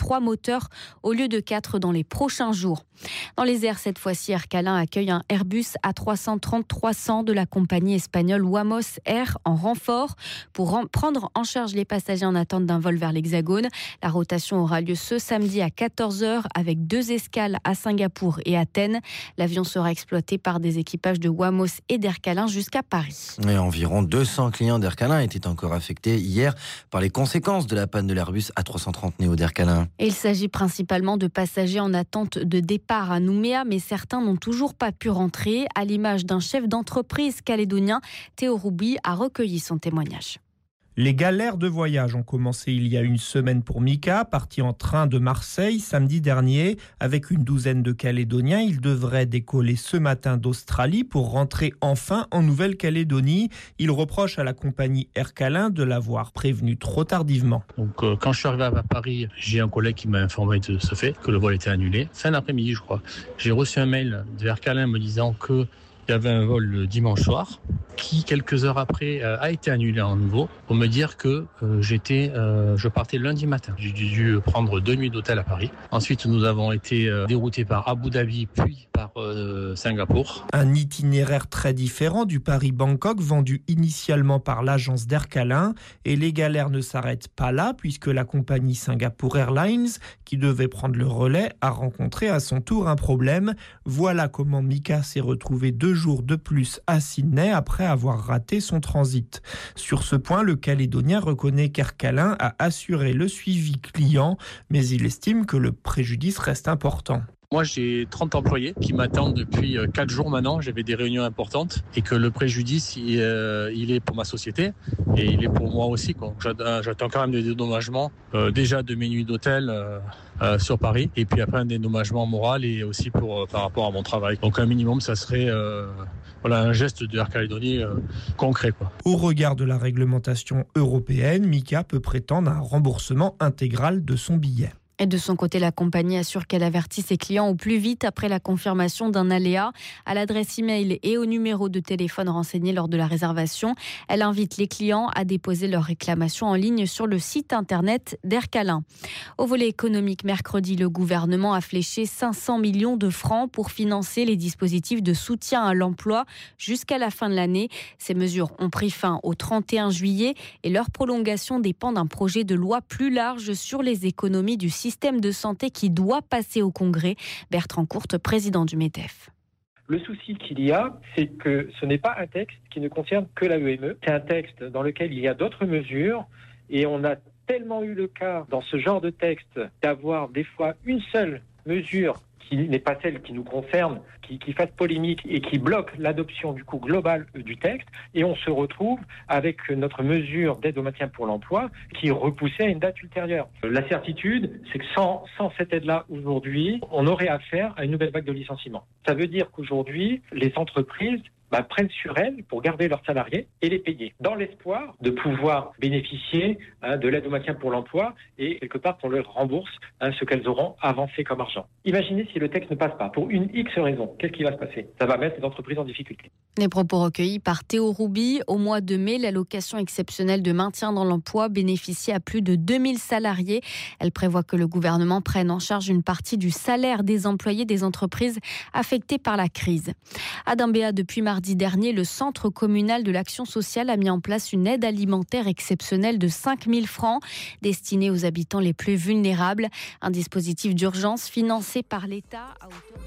3 moteurs au lieu de 4 dans les prochains jours. Dans les airs, cette fois-ci, Air Calin accueille un Airbus A330-300 de la compagnie espagnole Wamos Air en renfort pour prendre en charge les passagers en attente d'un vol vers l'Hexagone. La rotation aura lieu ce samedi à 14h avec 2 escales à Singapour et Athènes. L'avion sera exploité par des équipages de Wamos et d'Air Calin jusqu'à Paris. Et environ 200 clients d'Air Calin étaient encore affectés hier par les conséquences de la panne de l'Airbus A330 Neo d'Air Calin. Il s'agit principalement de passagers en attente de départ à Nouméa, mais certains n'ont toujours pas pu rentrer. À l'image d'un chef d'entreprise calédonien, Théo Roubi a recueilli son témoignage. Les galères de voyage ont commencé il y a une semaine pour Mika, parti en train de Marseille samedi dernier. Avec une douzaine de Calédoniens, il devrait décoller ce matin d'Australie pour rentrer enfin en Nouvelle-Calédonie. Il reproche à la compagnie Air Calin de l'avoir prévenu trop tardivement. Donc quand je suis arrivé à Paris, j'ai un collègue qui m'a informé de ce fait, que le vol était annulé. Fin d'après-midi, je crois. J'ai reçu un mail de Air Calin me disant que il y avait un vol le dimanche soir qui, quelques heures après, a été annulé à nouveau pour me dire que je partais lundi matin. J'ai dû prendre 2 nuits d'hôtel à Paris. Ensuite, nous avons été déroutés par Abu Dhabi, puis par Singapour. Un itinéraire très différent du Paris-Bangkok vendu initialement par l'agence d'Air Calin. Et les galères ne s'arrêtent pas là puisque la compagnie Singapore Airlines, qui devait prendre le relais, a rencontré à son tour un problème. Voilà comment Mika s'est retrouvé 2 jours de plus à Sydney après avoir raté son transit. Sur ce point, le Calédonien reconnaît qu'Air Calin a assuré le suivi client, mais il estime que le préjudice reste important. Moi, j'ai 30 employés qui m'attendent depuis 4 jours maintenant. J'avais des réunions importantes et que le préjudice, il est pour ma société et il est pour moi aussi. J'attends quand même des dédommagements, déjà de mes nuits d'hôtel sur Paris et puis après un dédommagement moral et aussi par rapport à mon travail. Donc un minimum, ça serait un geste de Air Calédonie concret. Au regard de la réglementation européenne, Mika peut prétendre à un remboursement intégral de son billet. Et de son côté, la compagnie assure qu'elle avertit ses clients au plus vite après la confirmation d'un aléa. À l'adresse email et au numéro de téléphone renseigné lors de la réservation, elle invite les clients à déposer leurs réclamations en ligne sur le site internet d'Air Calin. Au volet économique, mercredi, le gouvernement a fléché 500 millions de francs pour financer les dispositifs de soutien à l'emploi jusqu'à la fin de l'année. Ces mesures ont pris fin au 31 juillet et leur prolongation dépend d'un projet de loi plus large sur les économies du système de santé qui doit passer au Congrès. Bertrand Courte, président du MEDEF. Le souci qu'il y a, c'est que ce n'est pas un texte qui ne concerne que l'AEME. C'est un texte dans lequel il y a d'autres mesures et on a tellement eu le cas dans ce genre de texte d'avoir des fois une seule mesure qui n'est pas celle qui nous concerne, qui fasse polémique et qui bloque l'adoption du coup global du texte. Et on se retrouve avec notre mesure d'aide au maintien pour l'emploi qui est repoussée à une date ultérieure. La certitude, c'est que sans cette aide-là aujourd'hui, on aurait affaire à une nouvelle vague de licenciements. Ça veut dire qu'aujourd'hui, les entreprises prennent sur elles pour garder leurs salariés et les payer, dans l'espoir de pouvoir bénéficier de l'aide au maintien pour l'emploi et quelque part qu'on leur rembourse ce qu'elles auront avancé comme argent. Imaginez si le texte ne passe pas, pour une X raison, qu'est-ce qui va se passer ? Ça va mettre les entreprises en difficulté. Les propos recueillis par Théo Roubi. Au mois de mai, l'allocation exceptionnelle de maintien dans l'emploi bénéficie à plus de 2000 salariés. Elle prévoit que le gouvernement prenne en charge une partie du salaire des employés des entreprises affectées par la crise. À Dimbéa, depuis mardi dernier, le centre communal de l'action sociale a mis en place une aide alimentaire exceptionnelle de 5 000 francs destinée aux habitants les plus vulnérables. Un dispositif d'urgence financé par l'État à hauteur